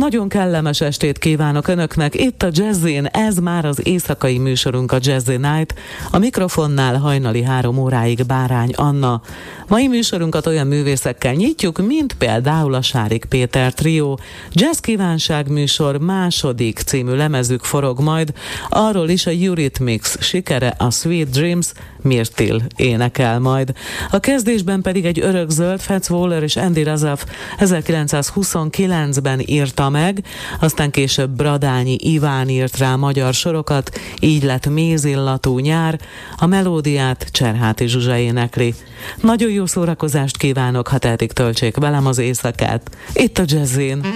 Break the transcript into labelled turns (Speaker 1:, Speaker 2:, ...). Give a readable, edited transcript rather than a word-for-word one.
Speaker 1: Nagyon kellemes estét kívánok Önöknek. Itt a Jazzin, ez már az éjszakai műsorunk, a Jazzy Night. A mikrofonnál hajnali 3 óráig Bárány Anna. Mai műsorunkat olyan művészekkel nyitjuk, mint például a Sárik Péter trió. Jazz kívánság műsor második című lemezük forog majd, arról is a Eurythmics sikere, a Sweet Dreams, Myrtil énekel majd. A kezdésben pedig egy örökzöld, Fats Waller és Andy Razaf 1929-ben írta meg, aztán később Bradányi Iván írt rá magyar sorokat, így lett mézillatú nyár, a melódiát Cserháti Zsuzsa énekli. Nagyon jó szórakozást kívánok, ha tehetik, töltsék velem az éjszakát, itt a Jazzin.